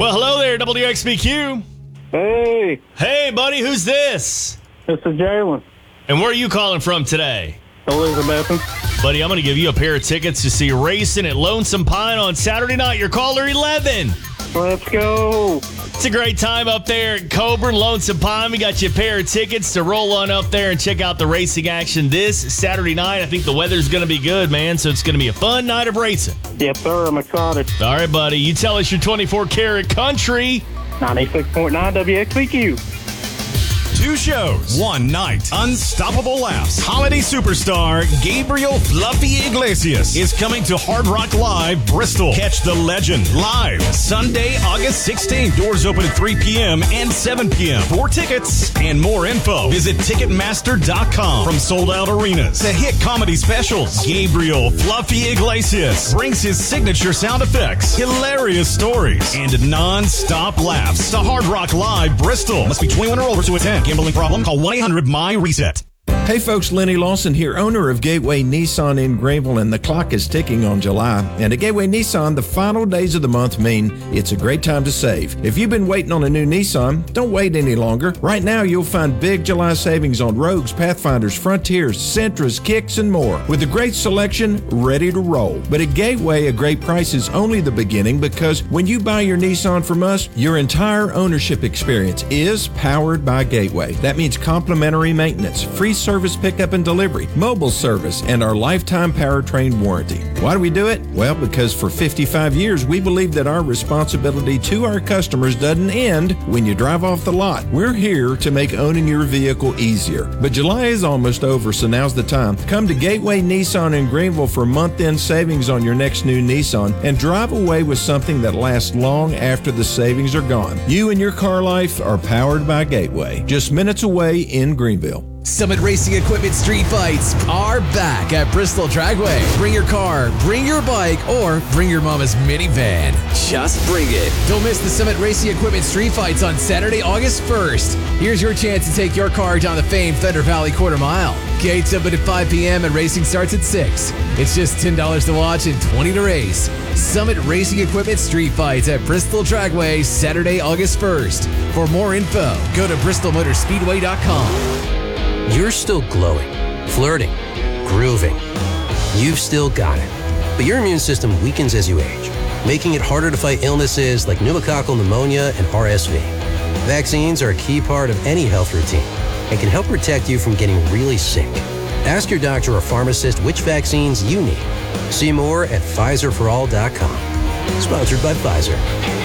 Well, hello there, WXBQ. Hey, Hey, buddy, who's this? this is Jalen. And where are you calling from today? Elizabethan. Buddy, I'm going to give you a pair of tickets to see racing at Lonesome Pine on Saturday night. You're caller 11. Let's go. It's a great time up there at Coburn, Lonesome Pine. We got you a pair of tickets to roll on up there and check out the racing action this Saturday night. I think the weather's going to be good, man, so it's going to be a fun night of racing. Yes, sir. I'm excited. All right, buddy, you tell us your 24-karat country. 96.9 WXBQ. 2 shows, 1 night, unstoppable laughs. Holiday superstar Gabriel Fluffy Iglesias is coming to Hard Rock Live, Bristol. Catch the legend live Sunday, August 16th. Doors open at 3 p.m. and 7 p.m. For tickets and more info, visit Ticketmaster.com. From sold-out arenas to hit comedy specials, Gabriel Fluffy Iglesias brings his signature sound effects, hilarious stories, and non-stop laughs to Hard Rock Live, Bristol. Must be 21 or older to attend. Gambling problem? Call 1-800-MY-RESET. Hey folks, Lenny Lawson here, owner of Gateway Nissan in Greenville, and the clock is ticking on July. And at Gateway Nissan, the final days of the month mean it's a great time to save. If you've been waiting on a new Nissan, don't wait any longer. Right now, you'll find big July savings on Rogues, Pathfinders, Frontiers, Sentras, Kicks, and more, with a great selection ready to roll. But at Gateway, a great price is only the beginning, because when you buy your Nissan from us, your entire ownership experience is powered by Gateway. That means complimentary maintenance, free service pickup and delivery, mobile service, and our lifetime powertrain warranty. Why do we do it? Well, because for 55 years, we believe that our responsibility to our customers doesn't end when you drive off the lot. We're here to make owning your vehicle easier. But July is almost over, so now's the time. Come to Gateway Nissan in Greenville for month-end savings on your next new Nissan and drive away with something that lasts long after the savings are gone. You and your car life are powered by Gateway, just minutes away in Greenville. Summit Racing Equipment Street Fights are back at Bristol Dragway. Bring your car, bring your bike, or bring your mama's minivan. Just bring it. Don't miss the Summit Racing Equipment Street Fights on Saturday, August 1st. Here's your chance to take your car down the famed Thunder Valley Quarter Mile. Gates open at 5 p.m. and racing starts at 6. It's just $10 to watch and $20 to race. Summit Racing Equipment Street Fights at Bristol Dragway, Saturday, August 1st. For more info, go to bristolmotorspeedway.com. You're still glowing, flirting, grooving. You've still got it. But your immune system weakens as you age, making it harder to fight illnesses like pneumococcal pneumonia and RSV. Vaccines are a key part of any health routine and can help protect you from getting really sick. Ask your doctor or pharmacist which vaccines you need. See more at PfizerForAll.com. Sponsored by Pfizer.